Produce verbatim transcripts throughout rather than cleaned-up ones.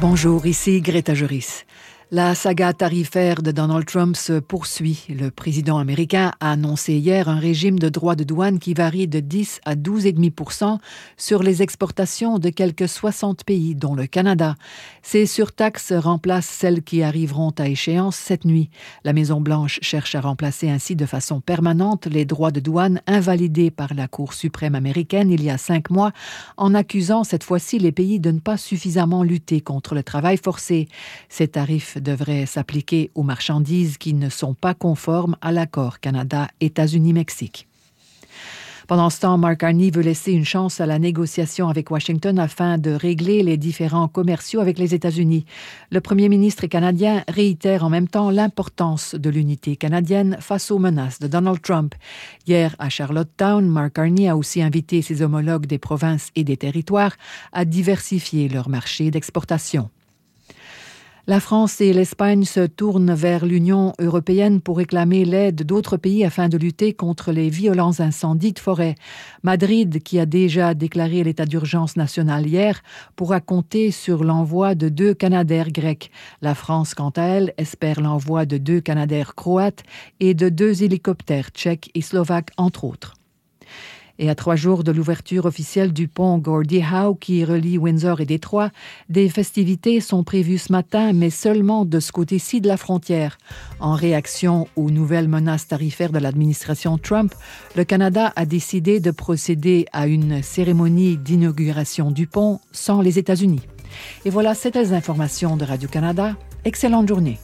Bonjour, ici Greta Joris. La saga tarifaire de Donald Trump se poursuit. Le président américain a annoncé hier un régime de droits de douane qui varie de dix à douze virgule cinq pour cent sur les exportations de quelques soixante pays, dont le Canada. Ces surtaxes remplacent celles qui arriveront à échéance cette nuit. La Maison-Blanche cherche à remplacer ainsi de façon permanente les droits de douane invalidés par la Cour suprême américaine il y a cinq mois, en accusant cette fois-ci les pays de ne pas suffisamment lutter contre le travail forcé. Ces tarifs devrait s'appliquer aux marchandises qui ne sont pas conformes à l'accord Canada-États-Unis-Mexique. Pendant ce temps, Mark Carney veut laisser une chance à la négociation avec Washington afin de régler les différends commerciaux avec les États-Unis. Le premier ministre canadien réitère en même temps l'importance de l'unité canadienne face aux menaces de Donald Trump. Hier, à Charlottetown, Mark Carney a aussi invité ses homologues des provinces et des territoires à diversifier leur marché d'exportation. La France et l'Espagne se tournent vers l'Union européenne pour réclamer l'aide d'autres pays afin de lutter contre les violents incendies de forêt. Madrid, qui a déjà déclaré l'état d'urgence national hier, pourra compter sur l'envoi de deux Canadair grecs. La France, quant à elle, espère l'envoi de deux Canadair croates et de deux hélicoptères tchèques et slovaques, entre autres. Et à trois jours de l'ouverture officielle du pont Gordie Howe qui relie Windsor et Détroit, des festivités sont prévues ce matin, mais seulement de ce côté-ci de la frontière. En réaction aux nouvelles menaces tarifaires de l'administration Trump, le Canada a décidé de procéder à une cérémonie d'inauguration du pont sans les États-Unis. Et voilà, c'était les informations de Radio-Canada. Excellente journée.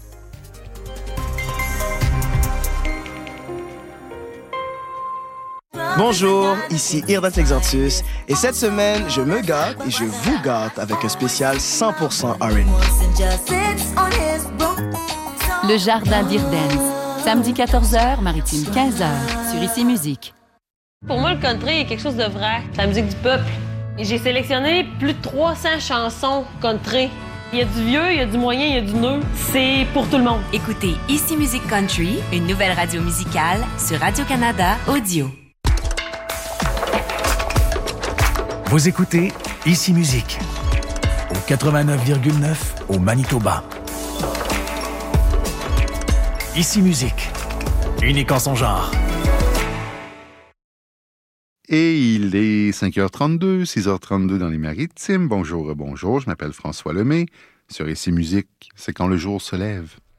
Bonjour, ici Irda Texantus et cette semaine, je me gâte et je vous gâte avec un spécial cent pour cent R and B. Le Jardin d'Irden, samedi quatorze heures, maritime quinze heures, sur Ici Musique. Pour moi, le country est quelque chose de vrai, c'est la musique du peuple. Et j'ai sélectionné plus de trois cents chansons country. Il y a du vieux, il y a du moyen, il y a du neuf. C'est pour tout le monde. Écoutez Ici Musique Country, une nouvelle radio musicale sur Radio-Canada Audio. Vous écoutez Ici Musique, au quatre-vingt-neuf virgule neuf au Manitoba. Ici Musique, unique en son genre. Et il est cinq heures trente-deux, six heures trente-deux dans les Maritimes. Bonjour, bonjour, je m'appelle François Lemay. Sur Ici Musique, c'est quand le jour se lève.